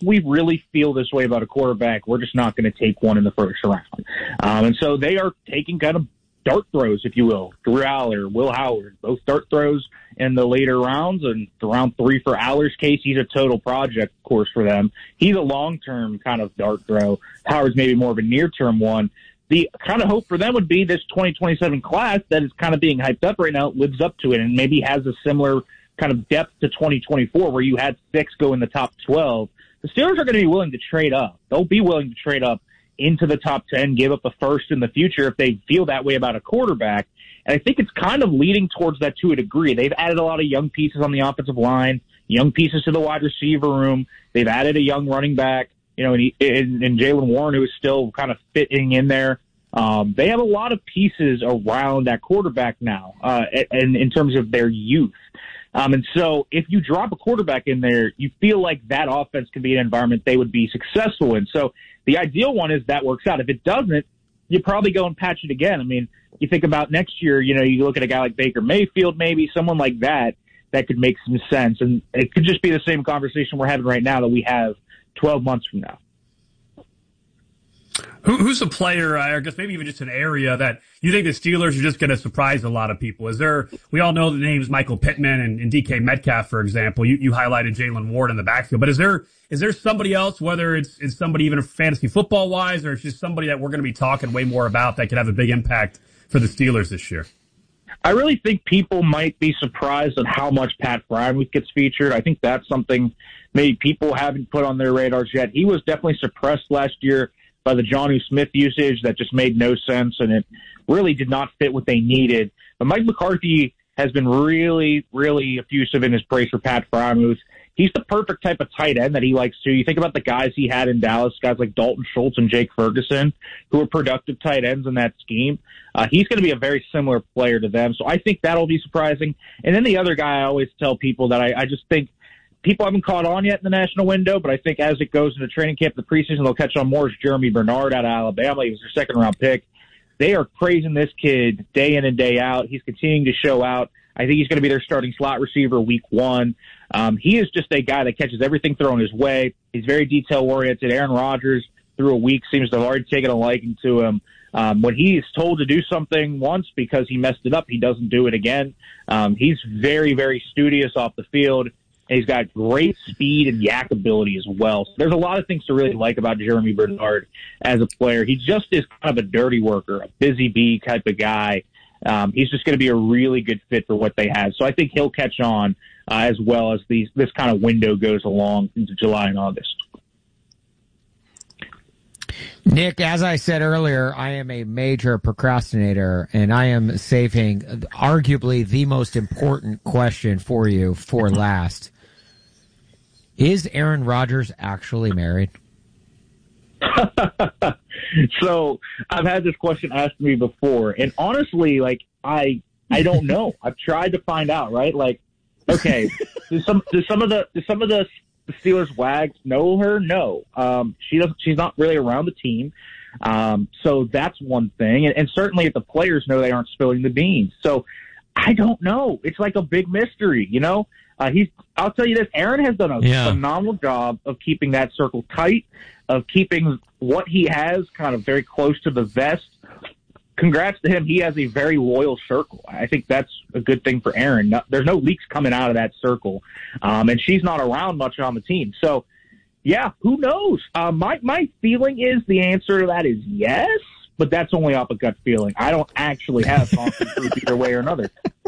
we really feel this way about a quarterback, we're just not going to take one in the first round. And so they are taking kind of dart throws, if you will. Drew Aller, Will Howard, both dart throws in the later rounds. And round 3 for Aller's case, he's a total project, of course, for them. He's a long-term kind of dart throw. Howard's maybe more of a near-term one. The kind of hope for them would be this 2027 class that is kind of being hyped up right now lives up to it and maybe has a similar kind of depth to 2024 where you had 6 go in the top 12. The Steelers are going to be willing to trade up. They'll be willing to trade up into the top 10, give up a first in the future if they feel that way about a quarterback. And I think it's kind of leading towards that to a degree. They've added a lot of young pieces on the offensive line, young pieces to the wide receiver room. They've added a young running back, and Jaylen Warren, who is still kind of fitting in there. They have a lot of pieces around that quarterback now, and in terms of their youth. And so if you drop a quarterback in there, you feel like that offense can be an environment they would be successful in. So the ideal one is that works out. If it doesn't, you probably go and patch it again. I mean, you think about next year, you look at a guy like Baker Mayfield, maybe someone like that could make some sense. And it could just be the same conversation we're having right now that we have 12 months from now. Who's a player, I guess maybe even just an area that you think the Steelers are just going to surprise a lot of people? We all know the names Michael Pittman and DK Metcalf, for example. You highlighted Jaylen Ward in the backfield, but is there somebody else, whether it's somebody even fantasy football wise, or it's just somebody that we're going to be talking way more about that could have a big impact for the Steelers this year? I really think people might be surprised at how much Pat Freiermuth gets featured. I think that's something maybe people haven't put on their radars yet. He was definitely suppressed last year by the Jonnu Smith usage that just made no sense, and it really did not fit what they needed. But Mike McCarthy has been really, really effusive in his praise for Pat Freiermuth. He's the perfect type of tight end that he likes to. You think about the guys he had in Dallas, guys like Dalton Schultz and Jake Ferguson, who are productive tight ends in that scheme. He's going to be a very similar player to them, so I think that'll be surprising. And then the other guy I always tell people that I just think people haven't caught on yet in the national window, but I think as it goes into training camp, the preseason, they'll catch on more is Jeremy Bernard out of Alabama. He was their second-round pick. They are praising this kid day in and day out. He's continuing to show out. I think he's going to be their starting slot receiver week 1. He is just a guy that catches everything thrown his way. He's very detail-oriented. Aaron Rodgers, through a week, seems to have already taken a liking to him. When he is told to do something once because he messed it up, he doesn't do it again. He's very, very studious off the field. And he's got great speed and yak ability as well. So there's a lot of things to really like about Jeremy Bernard as a player. He just is kind of a dirty worker, a busy bee type of guy. He's just going to be a really good fit for what they have. So I think he'll catch on as well as this kind of window goes along into July and August. Nick, as I said earlier, I am a major procrastinator, and I am saving arguably the most important question for you for last. Is Aaron Rodgers actually married? So I've had this question asked me before, and honestly, I don't know. I've tried to find out, right? Okay, do some of the Steelers wags know her? No. She's not really around the team. So that's one thing. And certainly if the players know, they aren't spilling the beans. So I don't know. It's like a big mystery, I'll tell you this, Aaron has done a phenomenal job of keeping that circle tight, of keeping what he has kind of very close to the vest. Congrats to him. He has a very loyal circle. I think that's a good thing for Aaron. There's no leaks coming out of that circle. And she's not around much on the team. So, yeah, who knows? My feeling is the answer to that is yes, but that's only off a gut feeling. I don't actually have confidence proof either way or another.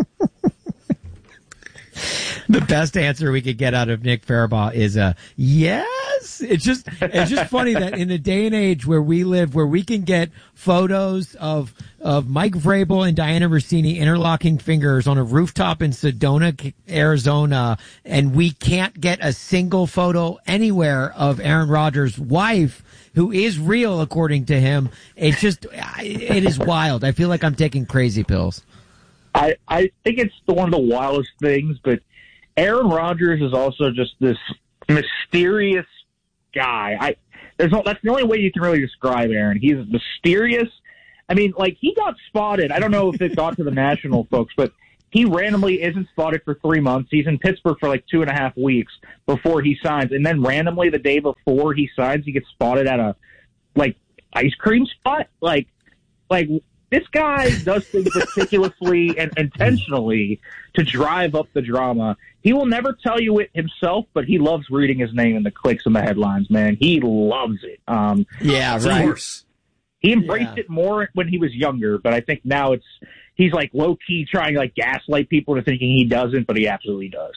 The best answer we could get out of Nick Farabaugh is a yes. It's just funny that in the day and age where we live, where we can get photos of Mike Vrabel and Diana Rossini interlocking fingers on a rooftop in Sedona, Arizona, and we can't get a single photo anywhere of Aaron Rodgers' wife, who is real according to him. It is wild. I feel like I'm taking crazy pills. I think it's one of the wildest things, but Aaron Rodgers is also just this mysterious guy. That's the only way you can really describe Aaron. He's mysterious. I mean, he got spotted. I don't know if it got to the national folks, but he randomly isn't spotted for 3 months. He's in Pittsburgh for like 2.5 weeks before he signs. And then randomly the day before he signs, he gets spotted at a like ice cream spot. Like this guy does things meticulously and intentionally to drive up the drama. He will never tell you it himself, but he loves reading his name in the clicks and the headlines, man. He loves it. Yeah, right. Of course. He embraced it more when he was younger, but I think now he's like low key trying to like gaslight people into thinking he doesn't, but he absolutely does.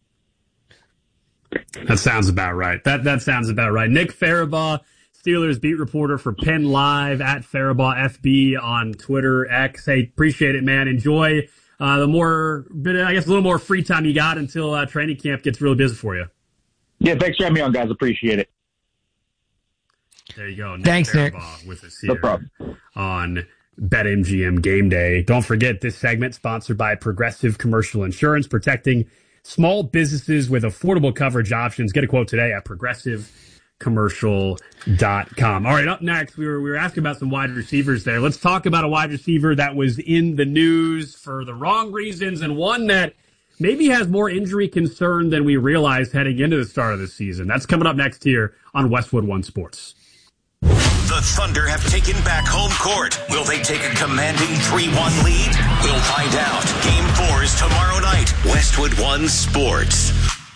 That sounds about right. That sounds about right. Nick Farabaugh, Steelers beat reporter for Penn Live, at Farabaugh FB on Twitter, X. Hey, appreciate it, man. Enjoy a little more free time you got until training camp gets really busy for you. Yeah, thanks for having me on, guys. Appreciate it. There you go. Thanks, Nick. With us here on BetMGM Game Day. Don't forget, this segment sponsored by Progressive Commercial Insurance, protecting small businesses with affordable coverage options. Get a quote today at progressivecommercial.com. All right, up next, we were asking about some wide receivers there. Let's talk about a wide receiver that was in the news for the wrong reasons, and one that maybe has more injury concern than we realized heading into the start of the season. That's coming up next here on Westwood One Sports. The Thunder have taken back home court. Will they take a commanding 3-1 lead? We'll find out. Game 4 is tomorrow night. Westwood One Sports.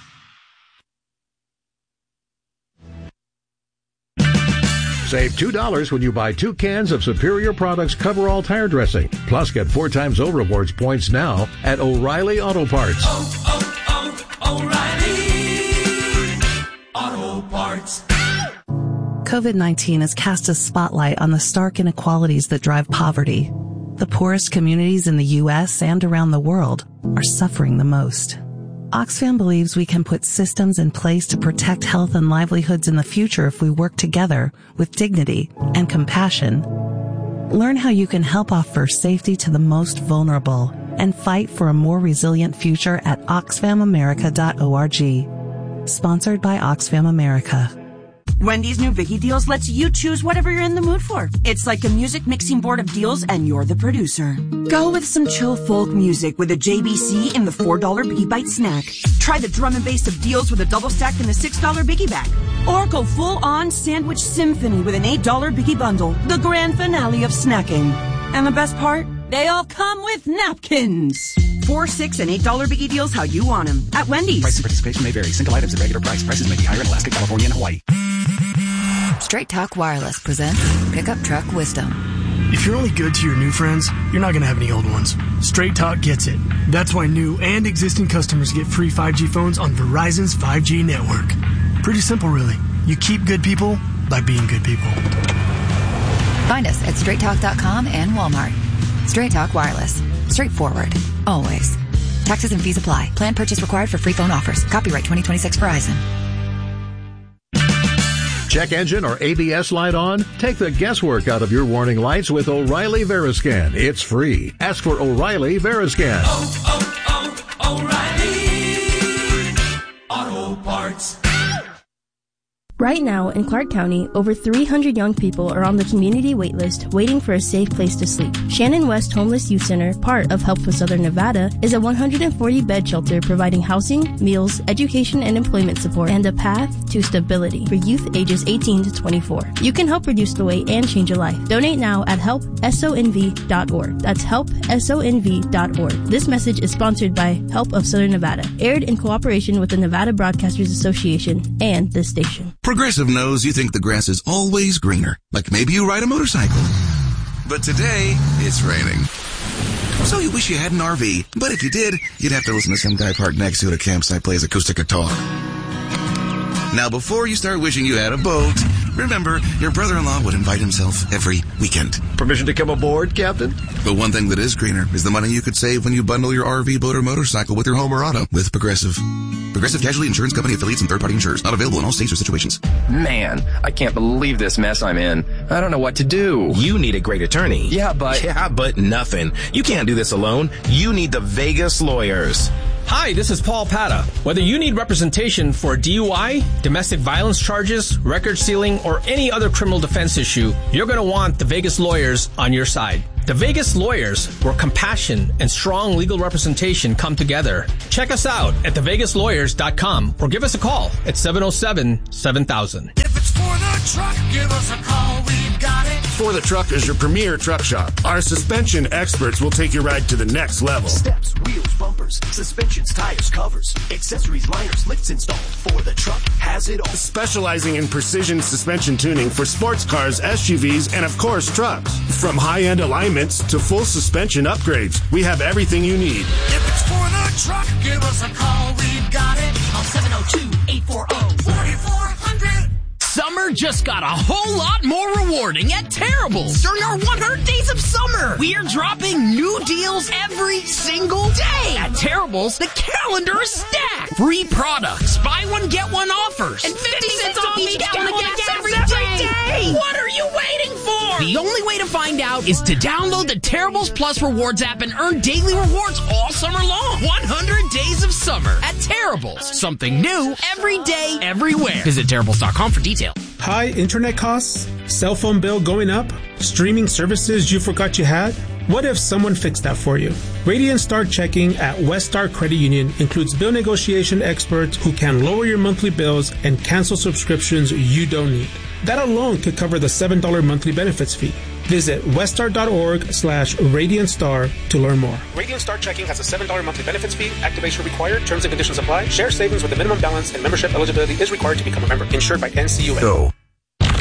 Save $2 when you buy 2 cans of Superior Products Coverall Tire Dressing. Plus, get 4 times O Rewards points now at O'Reilly Auto Parts. O'Reilly Auto Parts. COVID-19 has cast a spotlight on the stark inequalities that drive poverty. The poorest communities in the U.S. and around the world are suffering the most. Oxfam believes we can put systems in place to protect health and livelihoods in the future if we work together with dignity and compassion. Learn how you can help offer safety to the most vulnerable and fight for a more resilient future at oxfamamerica.org. Sponsored by Oxfam America. Wendy's new Biggie Deals lets you choose whatever you're in the mood for. It's like a music mixing board of deals, and you're the producer. Go with some chill folk music with a JBC in the $4 Biggie Bite snack. Try the drum and bass of deals with a double stack in the $6 Biggie bag. Or go full-on sandwich symphony with an $8 Biggie bundle, the grand finale of snacking. And the best part? They all come with napkins. $4, $6, and $8 Biggie Deals how you want them at Wendy's. Price and participation may vary. Single items at regular price. Prices may be higher in Alaska, California, and Hawaii. Straight Talk Wireless presents Pickup Truck Wisdom. If you're only good to your new friends, you're not going to have any old ones. Straight Talk gets it. That's why new and existing customers get free 5G phones on Verizon's 5G network. Pretty simple, really. You keep good people by being good people. Find us at straighttalk.com and Walmart. Straight Talk Wireless. Straightforward. Always. Taxes and fees apply. Plan purchase required for free phone offers. Copyright 2026 Verizon. Check engine or ABS light on? Take the guesswork out of your warning lights with O'Reilly Veriscan. It's free. Ask for O'Reilly Veriscan. O'Reilly Auto Parts. Right now, in Clark County, over 300 young people are on the community waitlist waiting for a safe place to sleep. Shannon West Homeless Youth Center, part of Help for Southern Nevada, is a 140-bed shelter providing housing, meals, education and employment support, and a path to stability for youth ages 18 to 24. You can help reduce the wait and change a life. Donate now at helpsonv.org. That's helpsonv.org. This message is sponsored by Help of Southern Nevada, aired in cooperation with the Nevada Broadcasters Association and this station. Progressive knows you think the grass is always greener, like maybe you ride a motorcycle. But today, it's raining. So you wish you had an RV, but if you did, you'd have to listen to some guy parked next to it at a campsite play his acoustic guitar. Now, before you start wishing you had a boat, remember, your brother-in-law would invite himself every weekend. Permission to come aboard, Captain? But one thing that is greener is the money you could save when you bundle your RV, boat, or motorcycle with your home or auto with Progressive. Progressive Casualty Insurance Company affiliates and third-party insurers. Not available in all states or situations. Man, I can't believe this mess I'm in. I don't know what to do. You need a great attorney. Yeah, but nothing. You can't do this alone. You need the Vegas Lawyers. Hi, this is Paul Pata. Whether you need representation for DUI, domestic violence charges, record sealing, or any other criminal defense issue, you're going to want the Vegas Lawyers on your side. The Vegas Lawyers, where compassion and strong legal representation come together. Check us out at thevegaslawyers.com or give us a call at 707-7000. If it's for the truck, give us a call. We've got it. For the Truck is your premier truck shop. Our suspension experts will take your ride to the next level. Steps, wheels, bumpers, suspensions, tires, covers, accessories, liners, lifts installed. For the Truck has it all. Specializing in precision suspension tuning for sports cars, SUVs, and of course trucks. From high-end alignments to full suspension upgrades, we have everything you need. If it's for the truck, give us a call. We've got it on 702-840-4400. Summer just got a whole lot more rewarding at Terrible's. During our 100 Days of Summer, we are dropping new deals every single day. At Terrible's, the calendar is stacked. Free products, buy one, get one offers, and 50 cents off each gallon of gas every day. What are you waiting for? The only way to find out is to download the Terrible's Plus Rewards app and earn daily rewards all summer long. 100 Days of Summer at Terrible's. Something new every day, everywhere. Visit Terrible's.com for details. High internet costs? Cell phone bill going up? Streaming services you forgot you had? What if someone fixed that for you? Radiant Star Checking at West Star Credit Union includes bill negotiation experts who can lower your monthly bills and cancel subscriptions you don't need. That alone could cover the $7 monthly benefits fee. Visit weststar.org/RadiantStar to learn more. Radiant Star Checking has a $7 monthly benefits fee. Activation required. Terms and conditions apply. Share savings with a minimum balance and membership eligibility is required to become a member. Insured by NCUA.